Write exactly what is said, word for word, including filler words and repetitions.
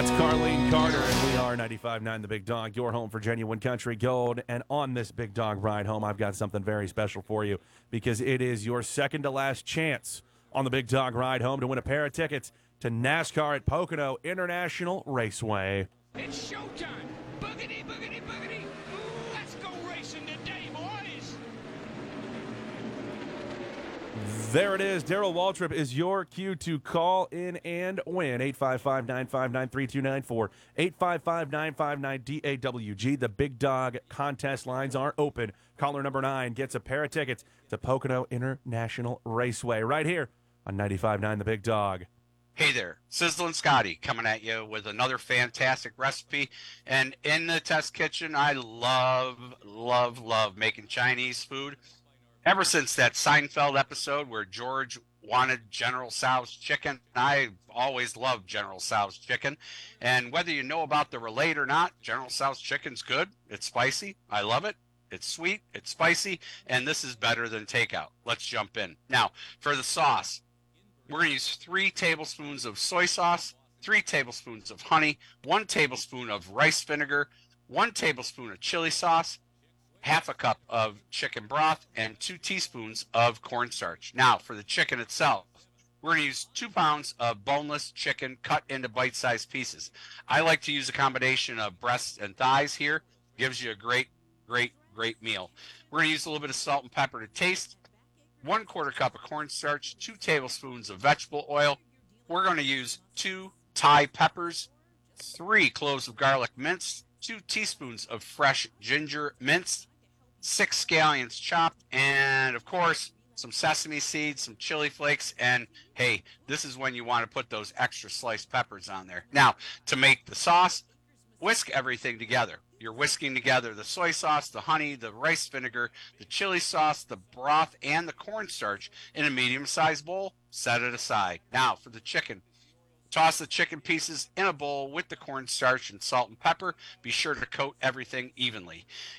That's Carlene Carter, and we are ninety-five point nine The Big Dog, your home for genuine country gold. And on this Big Dog ride home, I've got something very special for you because it is your second to last chance on the Big Dog ride home to win a pair of tickets to NASCAR at Pocono International Raceway. It's showtime! Boogity, boogity, boogity! Ooh, let's go racing today, boys! There it is. Darrell Waltrip is your cue to call in and win. eight five five, nine five nine, three two nine four. eight five five, nine five nine, D A W G. The Big Dog contest lines are open. Caller number nine gets a pair of tickets to Pocono International Raceway right here on ninety-five point nine The Big Dog. Hey there, Sizzlin' Scotty coming at you with another fantastic recipe. And in the test kitchen, I love, love, love making Chinese food. Ever since that Seinfeld episode where George wanted General Tso's chicken, I've always loved General Tso's chicken. And whether you know about the relate or not, General Tso's chicken's good. It's spicy. I love it. It's sweet. It's spicy. And this is better than takeout. Let's jump in. Now, for the sauce, we're going to use three tablespoons of soy sauce, three tablespoons of honey, one tablespoon of rice vinegar, one tablespoon of chili sauce, half a cup of chicken broth, and two teaspoons of cornstarch. Now, for the chicken itself, we're going to use two pounds of boneless chicken cut into bite-sized pieces. I like to use a combination of breasts and thighs here. Gives you a great, great, great meal. We're going to use a little bit of salt and pepper to taste, one quarter cup of cornstarch, two tablespoons of vegetable oil. We're going to use two Thai peppers, three cloves of garlic minced, two teaspoons of fresh ginger minced, six scallions chopped, and of course, some sesame seeds, some chili flakes, and hey, this is when you want to put those extra sliced peppers on there. Now, to make the sauce, whisk everything together. You're whisking together the soy sauce, the honey, the rice vinegar, the chili sauce, the broth, and the cornstarch in a medium-sized bowl. Set it aside. Now, for the chicken, toss the chicken pieces in a bowl with the cornstarch and salt and pepper. Be sure to coat everything evenly.